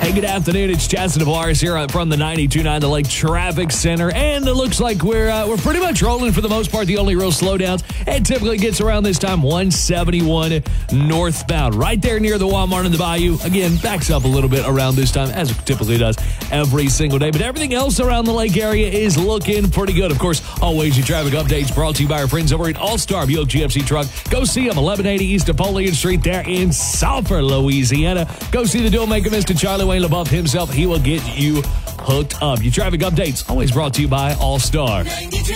Hey, good afternoon. It's Chaz and Tavares here from the 92.9 The Lake Traffic Center, and it looks like we're pretty much rolling for the most part. The only real slowdowns, it typically gets around this time 171 northbound, right there near the Walmart in the Bayou. Again, backs up a little bit around this time, as it typically does every single day. But everything else around the lake area is looking pretty good. Of course, always your traffic updates brought to you by our friends over at All-Star Buick GMC Truck. Go see them, 1180 East Napoleon Street there in Sulphur, Louisiana. Go see the deal maker, Mr. Charlie Wayne LaBeouf himself. He will get you hooked up. Your traffic updates always brought to you by All-Star.